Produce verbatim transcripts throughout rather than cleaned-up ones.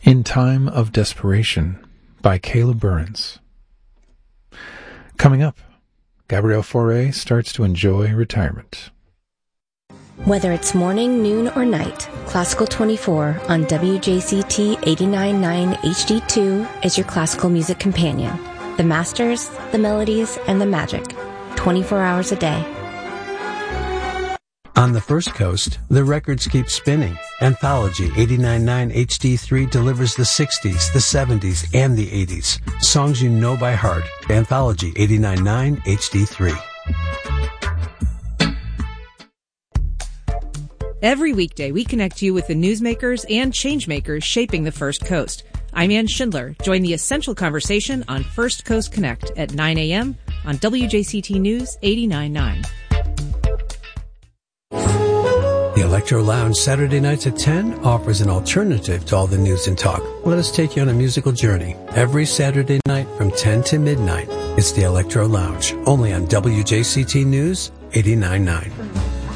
In Time of Desperation by Caleb Burns. Coming up, Gabrielle Fauré starts to enjoy retirement. Whether it's morning, noon, or night, Classical twenty-four on W J C T eighty-nine point nine H D two is your classical music companion. The masters, the melodies, and the magic. twenty-four hours a day. On the First Coast, the records keep spinning. Anthology eighty-nine point nine H D three delivers the sixties, the seventies, and the eighties. Songs you know by heart. Anthology eighty-nine point nine H D three. Every weekday, we connect you with the newsmakers and changemakers shaping the First Coast. I'm Ann Schindler. Join the essential conversation on First Coast Connect at nine a.m. on W J C T News eighty-nine point nine. The Electro Lounge Saturday nights at ten offers an alternative to all the news and talk. Let us take you on a musical journey. Every Saturday night from ten to midnight, it's the Electro Lounge, only on W J C T News eighty-nine point nine.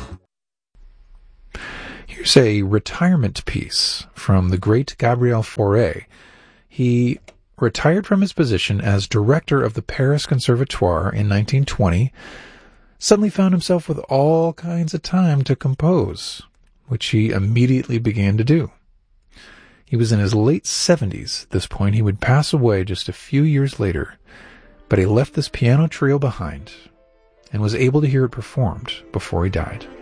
Here's a retirement piece from the great Gabrielle Fauré. He retired from his position as director of the Paris Conservatoire in nineteen twenty, suddenly found himself with all kinds of time to compose, which he immediately began to do. He was in his late seventies at this point. He would pass away just a few years later, but he left this piano trio behind and was able to hear it performed before he died.